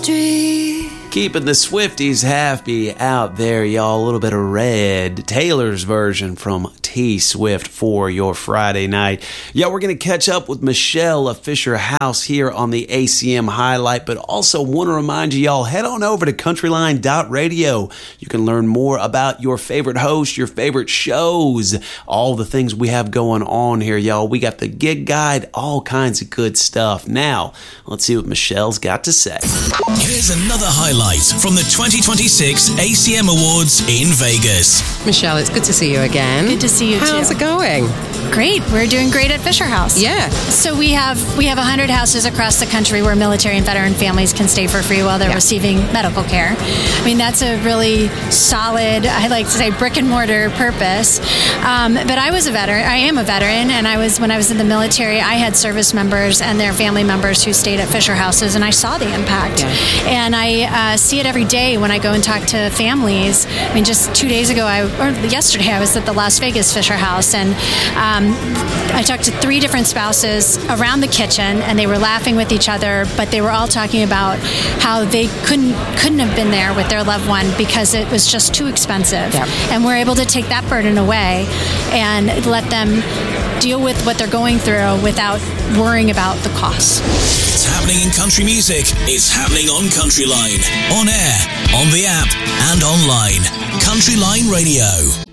street. Keeping the Swifties happy out there, y'all. A little bit of Red, Taylor's version from T-Swift for your Friday night. Yeah, we're going to catch up with Michelle of Fisher House here on the ACM Highlight, but also want to remind you, y'all, head on over to countryline.radio. You can learn more about your favorite host, your favorite shows, all the things we have going on here, y'all. We got the gig guide, all kinds of good stuff. Now, let's see what Michelle's got to say. Here's another highlight from the 2026 ACM Awards in Vegas. Michelle, it's good to see you again. Good to see you too. How's it going? Great. We're doing great at Fisher House. Yeah. So we have 100 houses across the country where military and veteran families can stay for free while they're receiving medical care. I mean, that's a really solid, I like to say, brick and mortar purpose. But I was a veteran. I am a veteran, and when I was in the military, I had service members and their family members who stayed at Fisher Houses, and I saw the impact. Yeah. And I see it every day when I go and talk to families. I mean, just 2 days ago, yesterday, I was at the Las Vegas Fisher House, and I talked to 3 different spouses around the kitchen, and they were laughing with each other, but they were all talking about how they couldn't have been there with their loved one because it was just too expensive. Yep. And we're able to take that burden away and let them deal with what they're going through without worrying about the costs. It's happening in country music. It's happening on Countryline. On air, on the app, and online. Countryline Radio.